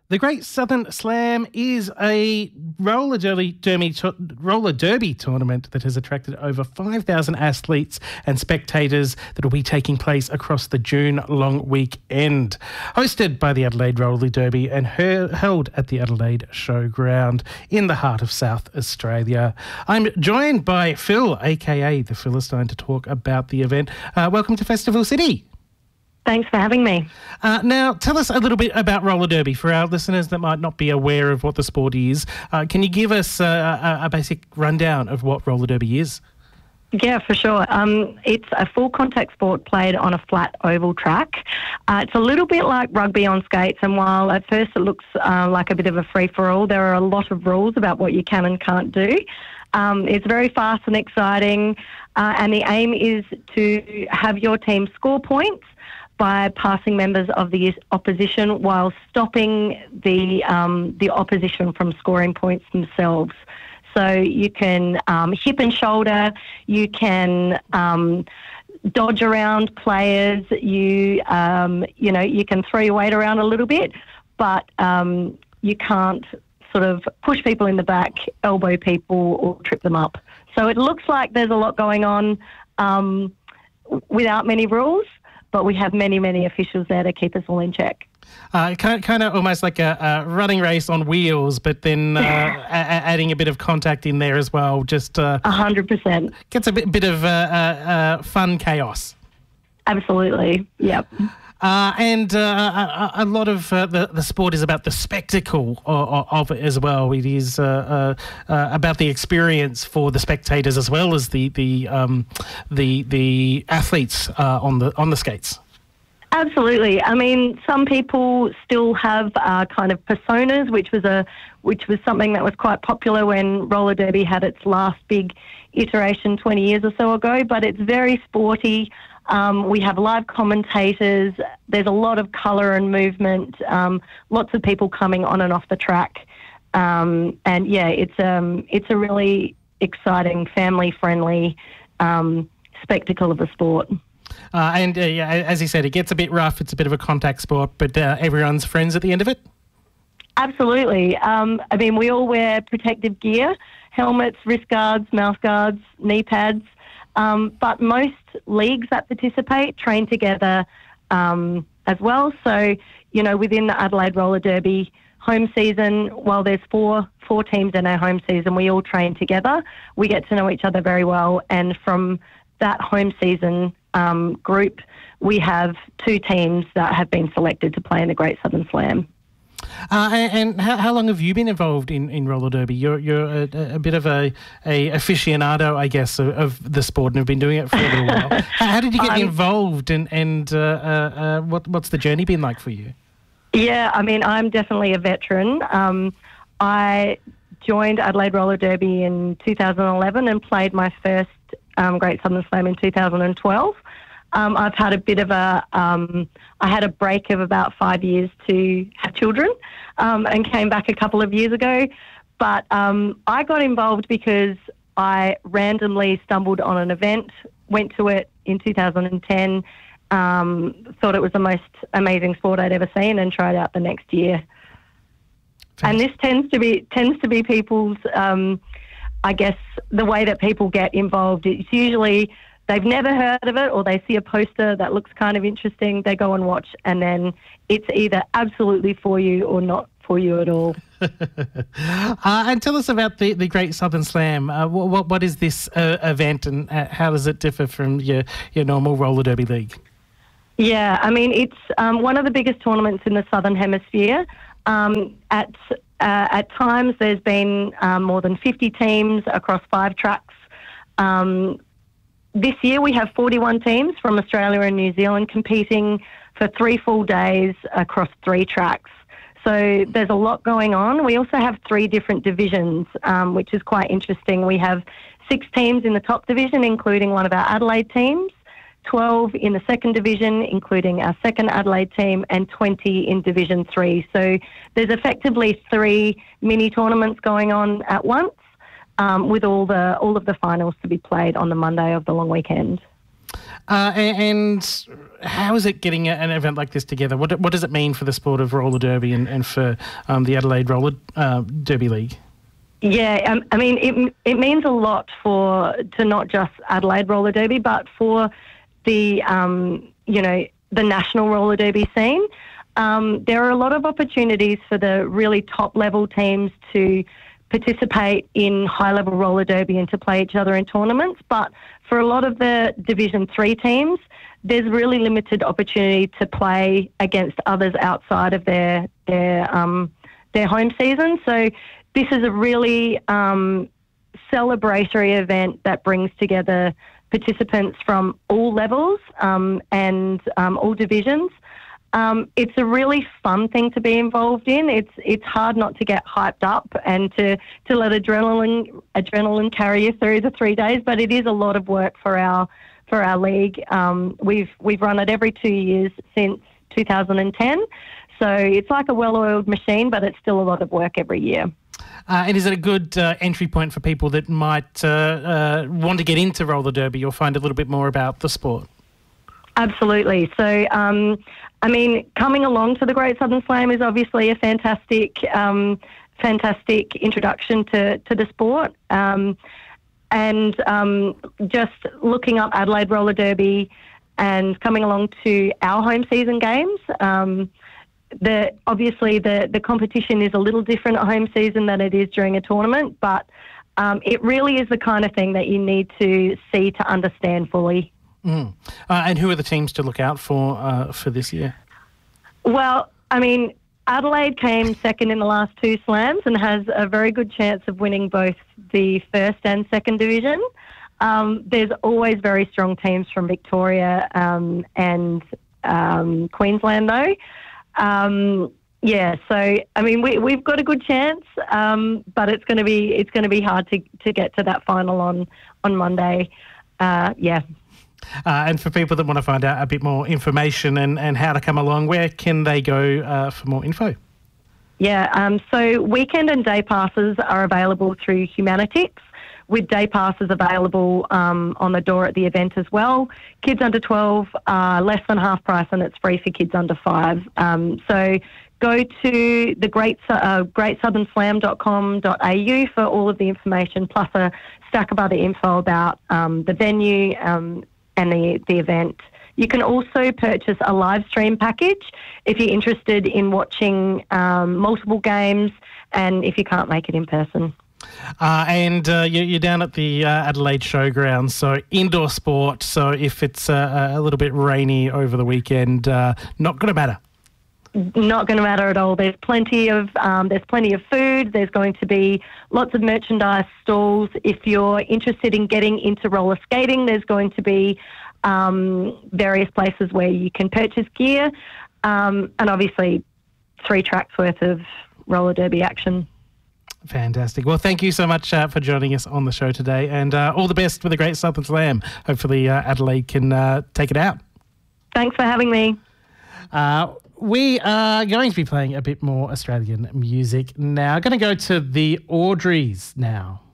The Great Southern Slam is a roller derby tournament that has attracted over 5,000 athletes and spectators that will be taking place across the June long weekend. Hosted by the Adelaide Roller Derby and held at the Adelaide Showground in the heart of South Australia. I'm joined by Phil, aka the Philistine, to talk about the event. Welcome to Festival City. Thanks for having me. Now, tell us a little bit about roller derby for our listeners that might not be aware of what the sport is. Can you give us a basic rundown of what roller derby is? Yeah, for sure. It's a full contact sport played on a flat oval track. It's a little bit like rugby on skates, and while at first it looks like a bit of a free-for-all, there are a lot of rules about what you can and can't do. It's very fast and exciting, and the aim is to have your team score points by passing members of the opposition while stopping the opposition from scoring points themselves. So you can hip and shoulder, you can dodge around players, you can throw your weight around a little bit, but you can't sort of push people in the back, elbow people, or trip them up. So it looks like there's a lot going on without many rules, but we have many, many officials there to keep us all in check. Kind of almost like a running race on wheels, but then adding a bit of contact in there as well. Just 100%. Gets a bit of fun chaos. Absolutely, yep. And a lot of the sport is about the spectacle of it as well. It is about the experience for the spectators as well as the athletes on the skates. Absolutely. I mean, some people still have kind of personas, which was something that was quite popular when roller derby had its last big iteration 20 years or so ago. But it's very sporty. We have live commentators. There's a lot of colour and movement. Lots of people coming on and off the track, and yeah, it's a really exciting, family-friendly spectacle of the sport. And as you said, it gets a bit rough. It's a bit of a contact sport, but everyone's friends at the end of it. Absolutely. I mean, we all wear protective gear: helmets, wrist guards, mouth guards, knee pads. But most leagues that participate train together as well. So, within the Adelaide Roller Derby home season, while there's four teams in our home season, we all train together. We get to know each other very well. And from that home season group, we have 2 teams that have been selected to play in the Great Southern Slam. And how long have you been involved in roller derby? You're a bit of a aficionado, I guess, of the sport, and have been doing it for a little while. How did you get involved, and what's the journey been like for you? Yeah, I mean, I'm definitely a veteran. I joined Adelaide Roller Derby in 2011 and played my first Great Southern Slam in 2012. I've had a bit of I had a break of about 5 years to have children and came back a couple of years ago. But I got involved because I randomly stumbled on an event, went to it in 2010, thought it was the most amazing sport I'd ever seen, and tried out the next year. And this tends to be people's, I guess, the way that people get involved. It's usually they've never heard of it, or they see a poster that looks kind of interesting, they go and watch, and then it's either absolutely for you or not for you at all. And tell us about the Great Southern Slam. What is this event, and how does it differ from your normal roller derby league? Yeah, I mean, it's one of the biggest tournaments in the Southern Hemisphere. At times there's been more than 50 teams across 5 tracks. This year we have 41 teams from Australia and New Zealand competing for 3 full days across 3 tracks. So there's a lot going on. We also have 3 different divisions, which is quite interesting. We have 6 teams in the top division, including one of our Adelaide teams, 12 in the second division, including our second Adelaide team, and 20 in Division 3. So there's effectively 3 mini tournaments going on at once, with all of the finals to be played on the Monday of the long weekend. And how is it getting an event like this together? What does it mean for the sport of roller derby and for the Adelaide Roller Derby League? Yeah, I mean, it means a lot to not just Adelaide Roller Derby, but for the the national roller derby scene. There are a lot of opportunities for the really top level teams to participate in high level roller derby and to play each other in tournaments. But for a lot of the Division 3 teams, there's really limited opportunity to play against others outside of their home season. So this is a really celebratory event that brings together participants from all levels and all divisions. It's a really fun thing to be involved in. It's hard not to get hyped up and to let adrenaline carry you through the 3 days, but it is a lot of work for our league. We've run it every 2 years since 2010, so it's like a well-oiled machine, but it's still a lot of work every year. And is it a good entry point for people that might want to get into roller derby or find a little bit more about the sport? Absolutely. So, I mean, coming along to the Great Southern Slam is obviously a fantastic introduction to the sport. And just looking up Adelaide Roller Derby and coming along to our home season games, obviously the competition is a little different at home season than it is during a tournament, but it really is the kind of thing that you need to see to understand fully. And who are the teams to look out for this year? Well, I mean, Adelaide came second in the last 2 slams and has a very good chance of winning both the first and second division. There's always very strong teams from Victoria and Queensland, though. Yeah, so I mean, we've got a good chance, but it's going to be hard to get to that final on Monday. Yeah. And for people that want to find out a bit more information and how to come along, where can they go for more info? Yeah, so weekend and day passes are available through Humanitix, with day passes available on the door at the event as well. Kids under 12 are less than half price, and it's free for kids under 5. So go to the greatsouthernslam.com.au for all of the information, plus a stack of other info about the venue and the event. You can also purchase a live stream package if you're interested in watching multiple games and if you can't make it in person. And you're down at the Adelaide Showgrounds, so indoor sport. So if it's a little bit rainy over the weekend, not going to matter. Not going to matter at all. There's plenty of food. There's going to be lots of merchandise stalls. If you're interested in getting into roller skating, there's going to be various places where you can purchase gear, and obviously 3 tracks worth of roller derby action. Fantastic. Well, thank you so much for joining us on the show today, and all the best with the Great Southern Slam. Hopefully Adelaide can take it out. Thanks for having me. We are going to be playing a bit more Australian music now. Going to go to the Audreys now.